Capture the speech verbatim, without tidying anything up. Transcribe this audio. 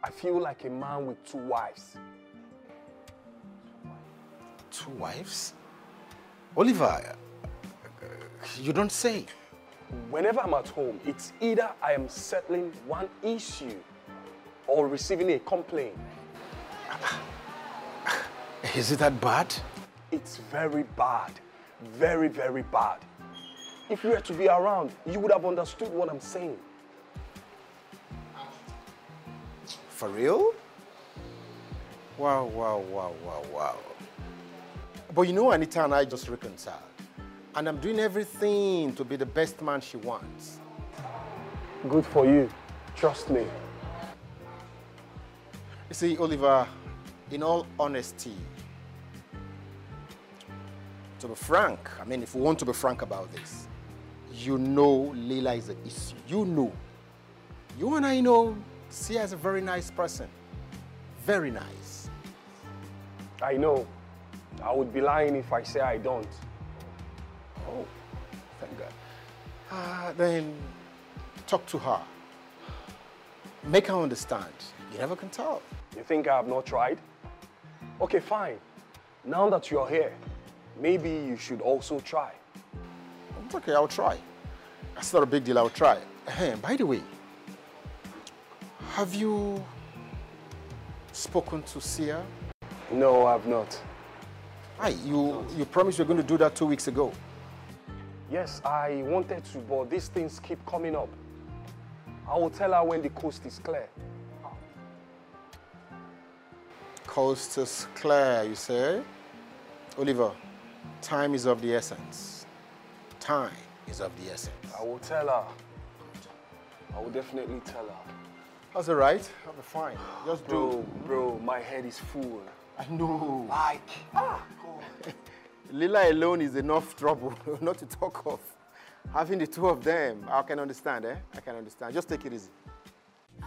I feel like a man with two wives. Two wives? Oliver, you don't say. Whenever I'm at home, it's either I am settling one issue or receiving a complaint. Is it that bad? It's very bad. Very, very bad. If you were to be around, you would have understood what I'm saying. For real? Wow, wow, wow, wow, wow. But you know, Anita and I just reconciled. And I'm doing everything to be the best man she wants. Good for you. Trust me. You see, Oliver, in all honesty, to be frank, I mean, if we want to be frank about this, you know Leila is an issue. You know. You and I know Sia is a very nice person. Very nice. I know. I would be lying if I say I don't. Oh, thank God. Uh, then talk to her. Make her understand. You never can tell. You think I have not tried? Okay, fine. Now that you're here, maybe you should also try. It's okay, I'll try. That's not a big deal, I'll try. Hey, by the way, have you spoken to Sia? No, I've not. Hi, you, you promised you were going to do that two weeks ago. Yes, I wanted to, but these things keep coming up. I will tell her when the coast is clear. Coast is clear, you say? Oliver, time is of the essence. Time is of the essence. I will tell her. I will definitely tell her. That's all right. I'll be fine. Just Bro, do. bro, my head is full. I know. Like, ah, Lila alone is enough trouble, not to talk of. Having the two of them, I can understand, eh? I can understand. Just take it easy.